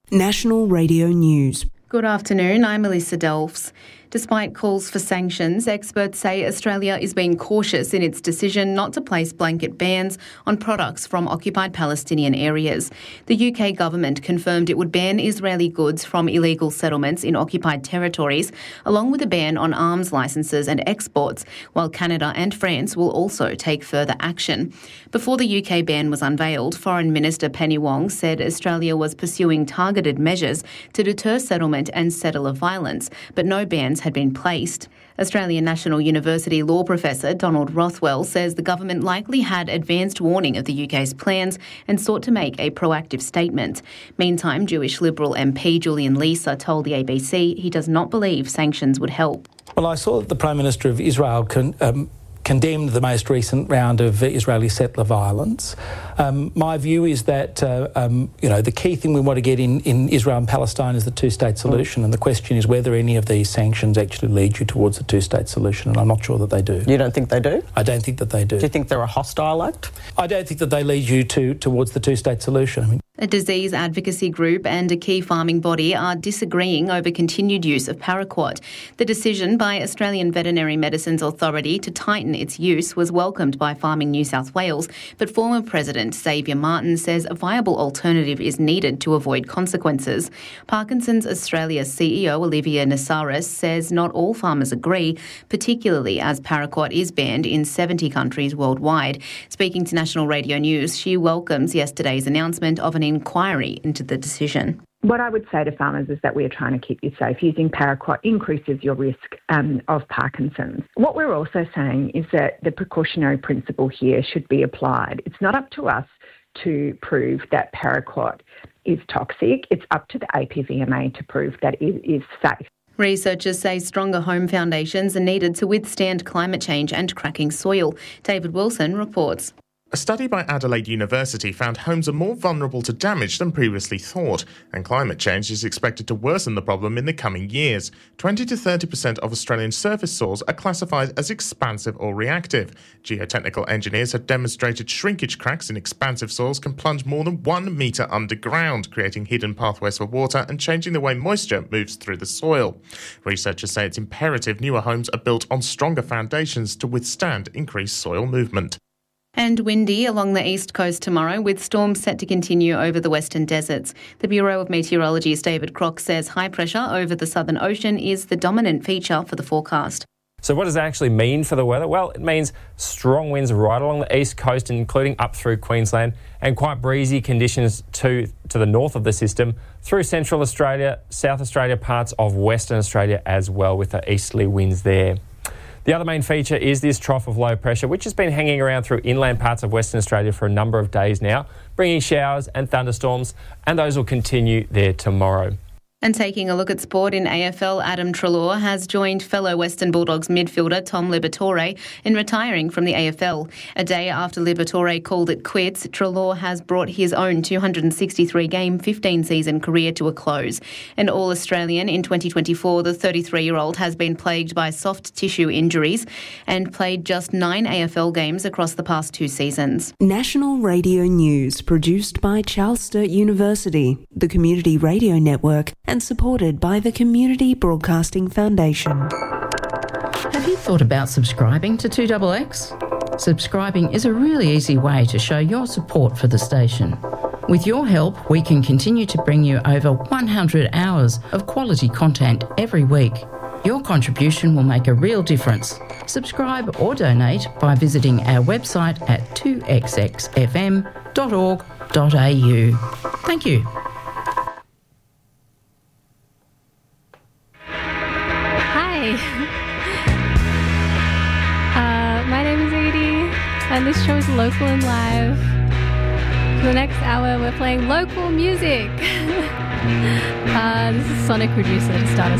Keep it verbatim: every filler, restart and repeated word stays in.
National Radio News. Good afternoon, I'm Melissa Delfs. Despite calls for sanctions, experts say Australia is being cautious in its decision not to place blanket bans on products from occupied Palestinian areas. The U K government confirmed it would ban Israeli goods from illegal settlements in occupied territories, along with a ban on arms licences and exports, while Canada and France will also take further action. Before the U K ban was unveiled, Foreign Minister Penny Wong said Australia was pursuing targeted measures to deter settlement and settler violence, but no bans had been placed. Australian National University law professor Donald Rothwell says the government likely had advanced warning of the U K's plans and sought to make a proactive statement. Meantime, Jewish Liberal M P Julian Leeser told the A B C he does not believe sanctions would help. Well, I saw that the Prime Minister of Israel con- um, condemned the most recent round of Israeli settler violence. Um, my view is that, uh, um, you know, the key thing we want to get in, in Israel and Palestine is the two-state solution, and the question is whether any of these sanctions actually lead you towards the two-state solution, and I'm not sure that they do. You don't think they do? I don't think that they do. Do you think they're a hostile act? I don't think that they lead you to towards the two-state solution. I mean, a disease advocacy group and a key farming body are disagreeing over continued use of paraquat. The decision by Australian Veterinary Medicines Authority to tighten its use was welcomed by Farming New South Wales, but former President Xavier Martin says a viable alternative is needed to avoid consequences. Parkinson's Australia C E O Olivia Nassaris says not all farmers agree, particularly as paraquat is banned in seventy countries worldwide. Speaking to National Radio News, she welcomes yesterday's announcement of an inquiry into the decision. What I would say to farmers is that we are trying to keep you safe. Using paraquat increases your risk um, of Parkinson's. What we're also saying is that the precautionary principle here should be applied. It's not up to us to prove that paraquat is toxic. It's up to the A P V M A to prove that it is safe. Researchers say stronger home foundations are needed to withstand climate change and cracking soil. David Wilson reports. A study by Adelaide University found homes are more vulnerable to damage than previously thought, and climate change is expected to worsen the problem in the coming years. twenty to thirty percent of Australian surface soils are classified as expansive or reactive. Geotechnical engineers have demonstrated shrinkage cracks in expansive soils can plunge more than one metre underground, creating hidden pathways for water and changing the way moisture moves through the soil. Researchers say it's imperative newer homes are built on stronger foundations to withstand increased soil movement. And windy along the east coast tomorrow, with storms set to continue over the western deserts. The Bureau of Meteorology's David Crock says high pressure over the Southern Ocean is the dominant feature for the forecast. So what does that actually mean for the weather? Well, it means strong winds right along the east coast, including up through Queensland, and quite breezy conditions to, to the north of the system, through Central Australia, South Australia, parts of Western Australia as well, with the easterly winds there. The other main feature is this trough of low pressure, which has been hanging around through inland parts of Western Australia for a number of days now, bringing showers and thunderstorms, and those will continue there tomorrow. And taking a look at sport in A F L, Adam Treloar has joined fellow Western Bulldogs midfielder Tom Liberatore in retiring from the A F L. A day after Liberatore called it quits, Treloar has brought his own two hundred sixty-three game, fifteen season career to a close. An All-Australian in twenty twenty-four, the thirty-three-year-old has been plagued by soft tissue injuries and played just nine A F L games across the past two seasons. National Radio News, produced by Charles Sturt University, the Community Radio Network, and supported by the Community Broadcasting Foundation. Have you thought about subscribing to two X X? Subscribing is a really easy way to show your support for the station. With your help, we can continue to bring you over one hundred hours of quality content every week. Your contribution will make a real difference. Subscribe or donate by visiting our website at two x x f m dot org dot a u. Thank you. Uh, my name is Edie, and this show is Local and Live. For the next hour, we're playing local music. uh, this is Sonic Producer to start us